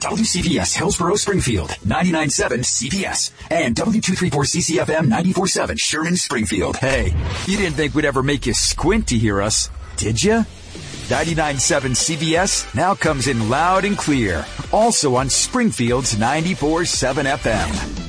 WCPS Hillsborough Springfield, 99.7 CPS, and W234CCFM 94.7 Sherman Springfield. Hey, you didn't think we'd ever make you squint to hear us, did you? 99.7 CBS now comes in loud and clear, also on Springfield's 94.7 FM.